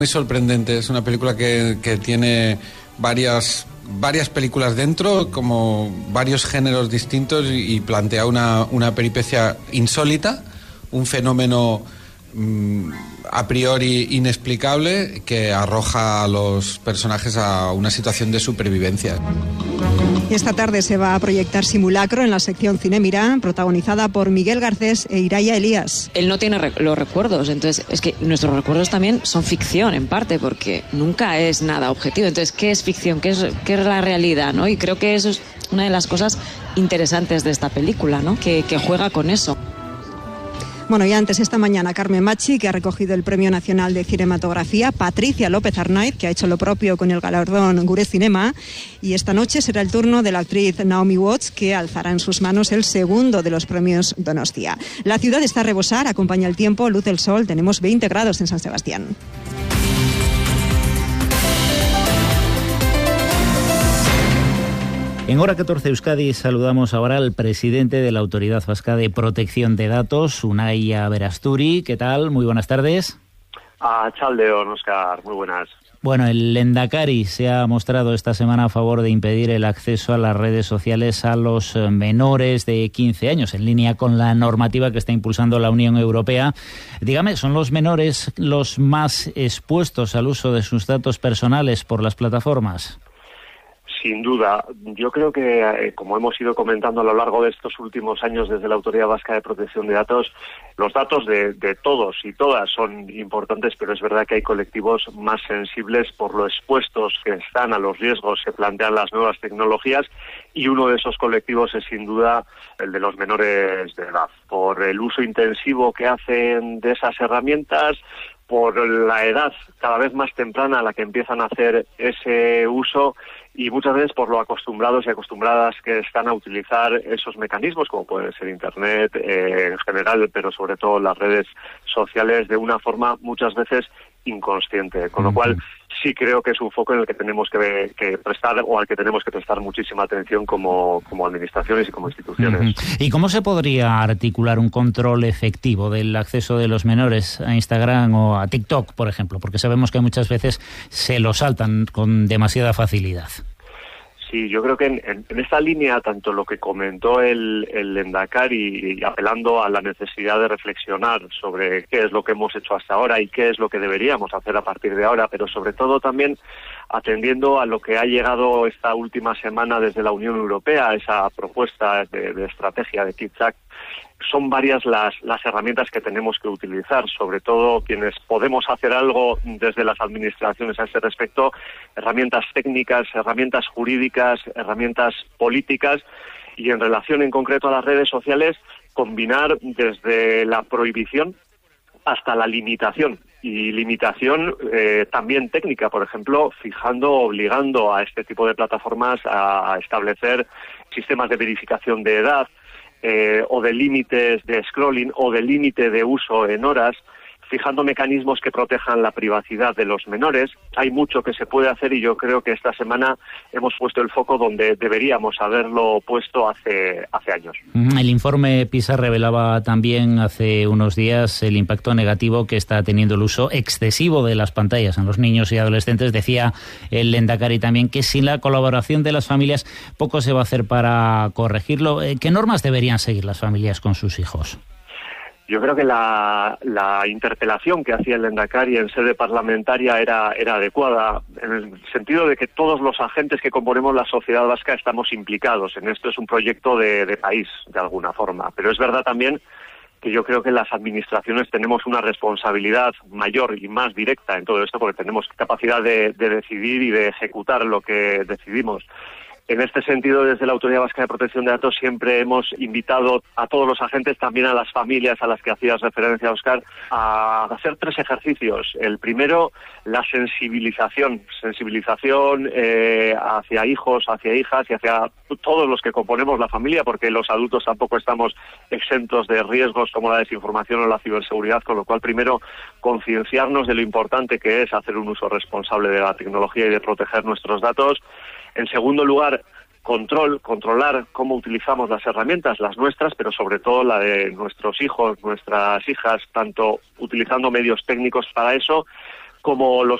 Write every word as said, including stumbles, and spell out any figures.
Muy sorprendente, es una película que, que tiene varias, varias películas dentro, como varios géneros distintos y, y plantea una, una peripecia insólita, un fenómeno mmm, a priori inexplicable que arroja a los personajes a una situación de supervivencia. Y esta tarde se va a proyectar Simulacro en la sección Cine Mirá, protagonizada por Miguel Garcés e Iráia Elías. Él no tiene rec- los recuerdos, entonces es que nuestros recuerdos también son ficción en parte, porque nunca es nada objetivo. Entonces, ¿qué es ficción? ¿Qué es, qué es la realidad? ¿No? Y creo que eso es una de las cosas interesantes de esta película, ¿no? Que, que juega con eso. Bueno, y antes esta mañana Carmen Machi, que ha recogido el Premio Nacional de Cinematografía, Patricia López Arnaiz, que ha hecho lo propio con el galardón Gure Cinema, y esta noche será el turno de la actriz Naomi Watts, que alzará en sus manos el segundo de los premios Donostia. La ciudad está a rebosar, acompaña el tiempo, luce el sol, tenemos veinte grados en San Sebastián. En Hora catorce Euskadi saludamos ahora al presidente de la Autoridad Vasca de Protección de Datos, Unai Aberasturi. ¿Qué tal? Muy buenas tardes. A Chaldeón, Óscar. Muy buenas. Bueno, el Lehendakari se ha mostrado esta semana a favor de impedir el acceso a las redes sociales a los menores de quince años, en línea con la normativa que está impulsando la Unión Europea. Dígame, ¿son los menores los más expuestos al uso de sus datos personales por las plataformas? Sin duda. Yo creo que, eh, como hemos ido comentando a lo largo de estos últimos años desde la Autoridad Vasca de Protección de Datos, los datos de, de todos y todas son importantes, pero es verdad que hay colectivos más sensibles por lo expuestos que están a los riesgos que plantean las nuevas tecnologías, y uno de esos colectivos es sin duda el de los menores de edad, por el uso intensivo que hacen de esas herramientas, por la edad cada vez más temprana a la que empiezan a hacer ese uso, y muchas veces por lo acostumbrados y acostumbradas que están a utilizar esos mecanismos, como puede ser Internet eh, en general, pero sobre todo las redes sociales, de una forma muchas veces inconsciente. Con lo cual, sí creo que es un foco en el que tenemos que, que prestar, o al que tenemos que prestar muchísima atención como, como administraciones y como instituciones. Uh-huh. ¿Y cómo se podría articular un control efectivo del acceso de los menores a Instagram o a TikTok, por ejemplo? Porque sabemos que muchas veces se lo saltan con demasiada facilidad. Sí, yo creo que en, en, en esta línea, tanto lo que comentó el, el Lehendakari, y apelando a la necesidad de reflexionar sobre qué es lo que hemos hecho hasta ahora y qué es lo que deberíamos hacer a partir de ahora, pero sobre todo también atendiendo a lo que ha llegado esta última semana desde la Unión Europea, esa propuesta de, de estrategia de Kids Act. Son varias las, las herramientas que tenemos que utilizar, sobre todo quienes podemos hacer algo desde las administraciones a ese respecto, herramientas técnicas, herramientas jurídicas, herramientas políticas, y en relación en concreto a las redes sociales, combinar desde la prohibición hasta la limitación, y limitación eh, también técnica, por ejemplo, fijando, obligando a este tipo de plataformas a establecer sistemas de verificación de edad, Eh, o de límites de scrolling o de límite de uso en horas, fijando mecanismos que protejan la privacidad de los menores. Hay mucho que se puede hacer, y yo creo que esta semana hemos puesto el foco donde deberíamos haberlo puesto hace, hace años. El informe PISA revelaba también hace unos días el impacto negativo que está teniendo el uso excesivo de las pantallas en los niños y adolescentes. Decía el Lehendakari también que sin la colaboración de las familias poco se va a hacer para corregirlo. ¿Qué normas deberían seguir las familias con sus hijos? Yo creo que la, la interpelación que hacía el Lehendakari en sede parlamentaria era, era adecuada, en el sentido de que todos los agentes que componemos la sociedad vasca estamos implicados en esto. Es un proyecto de, de país, de alguna forma. Pero es verdad también que yo creo que las administraciones tenemos una responsabilidad mayor y más directa en todo esto, porque tenemos capacidad de, de decidir y de ejecutar lo que decidimos. En este sentido, desde la Autoridad Vasca de Protección de Datos siempre hemos invitado a todos los agentes, también a las familias a las que hacías referencia, Óscar, a hacer tres ejercicios. El primero, la sensibilización, sensibilización eh, hacia hijos, hacia hijas y hacia todos los que componemos la familia, porque los adultos tampoco estamos exentos de riesgos como la desinformación o la ciberseguridad, con lo cual primero concienciarnos de lo importante que es hacer un uso responsable de la tecnología y de proteger nuestros datos. En segundo lugar, control, controlar cómo utilizamos las herramientas, las nuestras, pero sobre todo la de nuestros hijos, nuestras hijas, tanto utilizando medios técnicos para eso, como los